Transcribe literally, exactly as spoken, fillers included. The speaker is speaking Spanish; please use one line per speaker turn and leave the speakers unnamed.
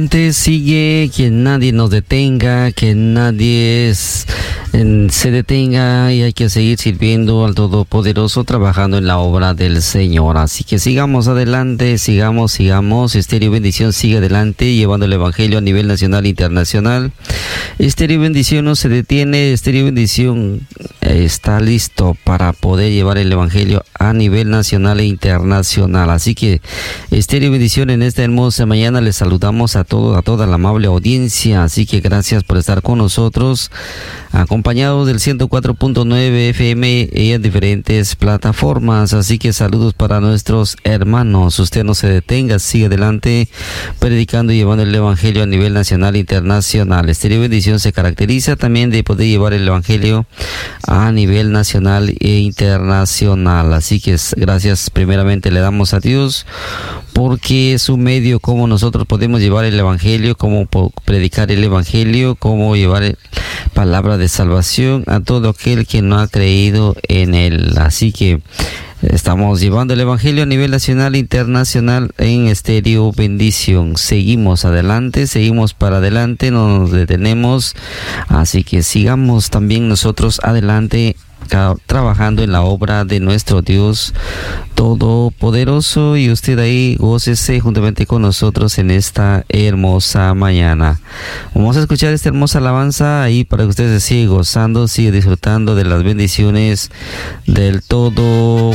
Sigue, que nadie nos detenga, que nadie es, en, se detenga, y hay que seguir sirviendo al Todopoderoso, trabajando en la obra del Señor. Así que sigamos adelante, sigamos, sigamos. Estéreo Bendición sigue adelante, llevando el Evangelio a nivel nacional e internacional. Estéreo Bendición no se detiene. Estéreo Bendición está listo para poder llevar el Evangelio a nivel nacional e internacional. Así que Estéreo Bendición, en esta hermosa mañana les saludamos a todo, a toda la amable audiencia. Así que gracias por estar con nosotros, acompañados del ciento cuatro punto nueve F M y en diferentes plataformas. Así que saludos para nuestros hermanos. Usted no se detenga, sigue adelante predicando y llevando el Evangelio a nivel nacional e internacional. Estéreo Bendición se caracteriza también de poder llevar el Evangelio a nivel nacional e internacional. Así que gracias primeramente le damos a Dios, porque es un medio como nosotros podemos llevar el Evangelio, como predicar el Evangelio, como llevar palabra de salvación a todo aquel que no ha creído en él. Así que estamos llevando el Evangelio a nivel nacional e internacional en Estéreo Bendición. Seguimos adelante, seguimos para adelante, no nos detenemos. Así que sigamos también nosotros adelante, trabajando en la obra de nuestro Dios Todopoderoso, y usted ahí gócese juntamente con nosotros en esta hermosa mañana. Vamos a escuchar esta hermosa alabanza ahí para que usted se siga gozando, siga disfrutando de las bendiciones del Todo